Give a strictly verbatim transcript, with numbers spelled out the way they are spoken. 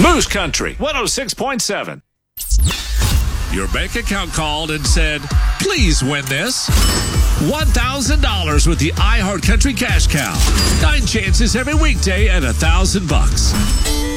Moose Country, one oh six point seven. Your bank account called and said, please win this. one thousand dollars with the iHeart Country Cash Cow. Nine chances every weekday at one thousand bucks.